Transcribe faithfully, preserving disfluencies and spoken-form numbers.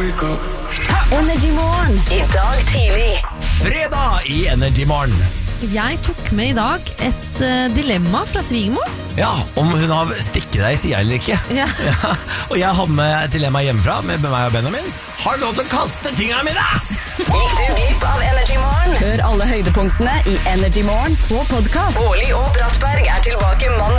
Energy Morgen. I dag tidlig. Fredag i Energy Morgen. Jeg tok med i dag et uh, dilemma fra svigermor. Ja, om hun har stikket deg i siden eller ikke. Ja. Ja, og jeg har med et dilemma hjemmefra med meg og Benjamin. Har du lov til å kaste tingene mine? Gikk du glipp av Energy Morgen? Hør alle høydepunktene i Energy Morgen på podcast. Årlig og Brattberg er tilbake mandag